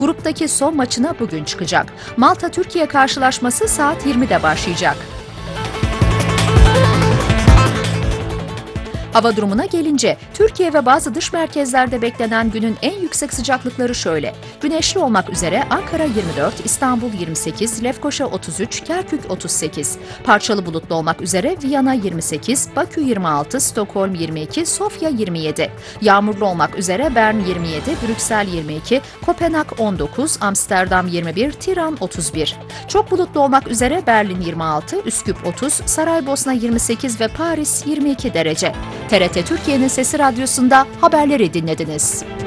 Gruptaki son maçına bugün çıkacak. Malta-Türkiye karşılaşması saat 20'de başlayacak. Hava durumuna gelince, Türkiye ve bazı dış merkezlerde beklenen günün en yüksek sıcaklıkları şöyle. Güneşli olmak üzere Ankara 24, İstanbul 28, Lefkoşa 33, Kerkük 38. Parçalı bulutlu olmak üzere Viyana 28, Bakü 26, Stockholm 22, Sofya 27. Yağmurlu olmak üzere Bern 27, Brüksel 22, Kopenhag 19, Amsterdam 21, Tiran 31. Çok bulutlu olmak üzere Berlin 26, Üsküp 30, Saraybosna 28 ve Paris 22 derece. TRT Türkiye'nin Sesi Radyosu'nda haberleri dinlediniz.